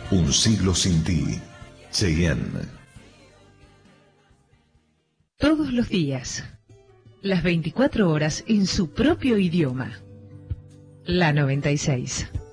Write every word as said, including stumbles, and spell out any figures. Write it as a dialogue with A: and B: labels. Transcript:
A: Un siglo sin ti. Cheyenne.
B: Todos los días, las veinticuatro horas en su propio idioma. La noventa y seis.